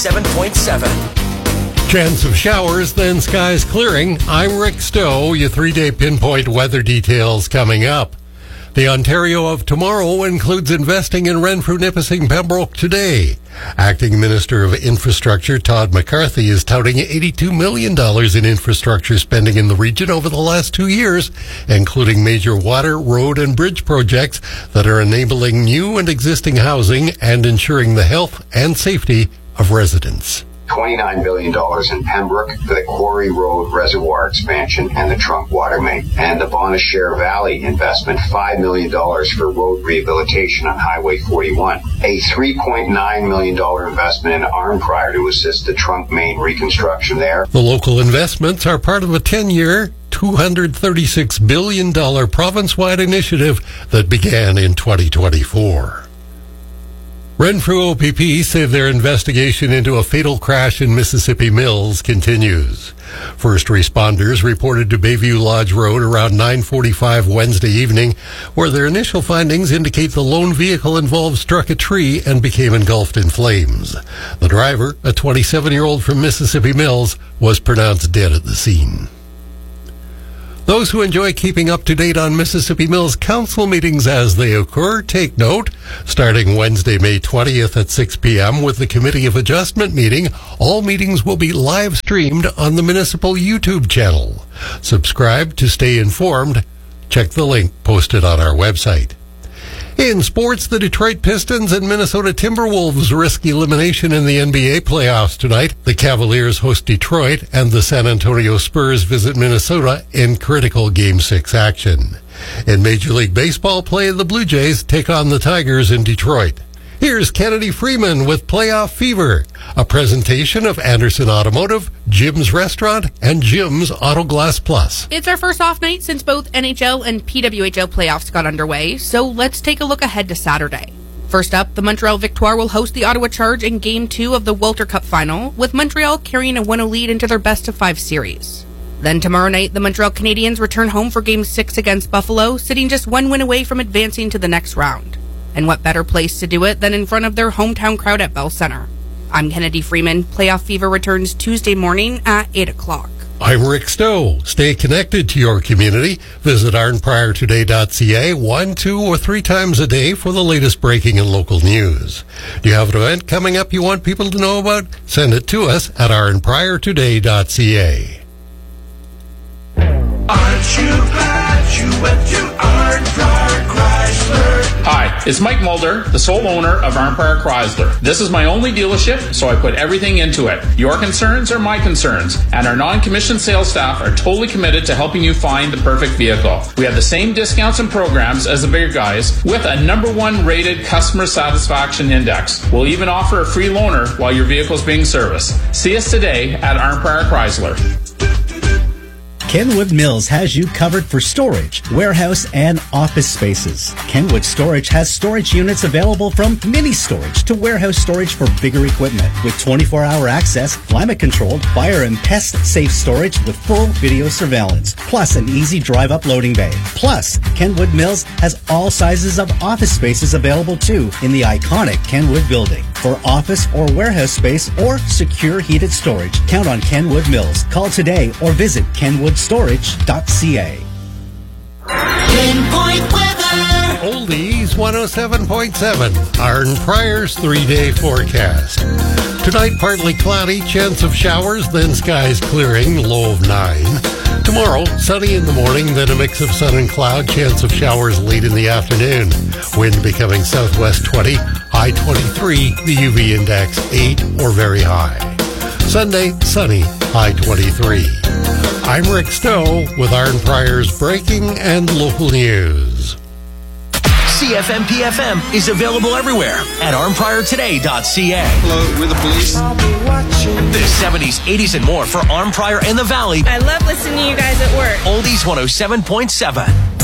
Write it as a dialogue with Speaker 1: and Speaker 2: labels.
Speaker 1: 7.7.
Speaker 2: Chance of showers, then skies clearing. I'm Rick Stowe. Your 3-day pinpoint weather details coming up. The Ontario of tomorrow includes investing in Renfrew, Nipissing, Pembroke today. Acting Minister of Infrastructure Todd McCarthy is touting $82 million in infrastructure spending in the region over the last 2 years, including major water, road, and bridge projects that are enabling new and existing housing and ensuring the health and safety of residents.
Speaker 3: $29 billion in Pembroke for the Quarry Road Reservoir expansion and the trunk water main. And the Bonnechere Valley investment, $5 million for road rehabilitation on Highway 41. A $3.9 million investment in Arnprior to assist the trunk main reconstruction there.
Speaker 2: The local investments are part of a 10-year, $236 billion province-wide initiative that began in 2024. Renfrew OPP say their investigation into a fatal crash in Mississippi Mills continues. First responders reported to Bayview Lodge Road around 9:45 Wednesday evening, where their initial findings indicate the lone vehicle involved struck a tree and became engulfed in flames. The driver, a 27-year-old from Mississippi Mills, was pronounced dead at the scene. Those who enjoy keeping up to date on Mississippi Mills Council meetings as they occur, take note. Starting Wednesday, May 20th at 6 p.m. with the Committee of Adjustment meeting, all meetings will be live streamed on the municipal YouTube channel. Subscribe to stay informed. Check the link posted on our website. In sports, the Detroit Pistons and Minnesota Timberwolves risk elimination in the NBA playoffs tonight. The Cavaliers host Detroit, and the San Antonio Spurs visit Minnesota in critical Game 6 action. In Major League Baseball play, the Blue Jays take on the Tigers in Detroit. Here's Kennedy Freeman with Playoff Fever, a presentation of Anderson Automotive, Jim's Restaurant, and Jim's Auto Glass Plus.
Speaker 4: It's our first off night since both NHL and PWHL playoffs got underway, so let's take a look ahead to Saturday. First up, the Montreal Victoire will host the Ottawa Charge in Game 2 of the Walter Cup Final, with Montreal carrying a 1-0 lead into their best-of-5 series. Then tomorrow night, the Montreal Canadiens return home for Game 6 against Buffalo, sitting just one win away from advancing to the next round. And what better place to do it than in front of their hometown crowd at Bell Center? I'm Kennedy Freeman. Playoff Fever returns Tuesday morning at 8 o'clock.
Speaker 2: I'm Rick Stowe. Stay connected to your community. Visit arnpriortoday.ca 1, 2, or 3 times a day for the latest breaking and local news. Do you have an event coming up you want people to know about? Send it to us at arnpriortoday.ca.
Speaker 5: Aren't you glad you went to Arnprior Chrysler?
Speaker 6: Hi, it's Mike Mulder, the sole owner of Arnprior Chrysler. This is my only dealership, so I put everything into it. Your concerns are my concerns, and our non-commissioned sales staff are totally committed to helping you find the perfect vehicle. We have the same discounts and programs as the bigger guys, with a #1 rated customer satisfaction index. We'll even offer a free loaner while your vehicle's being serviced. See us today at Arnprior Chrysler.
Speaker 7: Kenwood Mills has you covered for storage, warehouse, and office spaces. Kenwood Storage has storage units available from mini storage to warehouse storage for bigger equipment with 24-hour access, climate-controlled, fire and pest-safe storage with full video surveillance, plus an easy drive-up loading bay. Plus, Kenwood Mills has all sizes of office spaces available too in the iconic Kenwood building. For office or warehouse space or secure heated storage, count on Kenwood Mills. Call today or visit kenwoodstorage.ca.
Speaker 5: Pinpoint weather.
Speaker 2: Oldies 107.7, Arnprior's 3-day forecast. Tonight, partly cloudy, chance of showers, then skies clearing, low of 9. Tomorrow, sunny in the morning, then a mix of sun and cloud, chance of showers late in the afternoon. Wind becoming southwest 20, high 23, the UV index 8 or very high. Sunday, sunny, high 23. I'm Rick Stowe with Arnprior's breaking and local news.
Speaker 1: CFMP-FM is available everywhere at arnpriortoday.ca.
Speaker 8: Hello, we're the police.
Speaker 1: The 70s, 80s, and more for Arnprior and the Valley.
Speaker 9: I love listening to you guys at work.
Speaker 1: Oldies 107.7.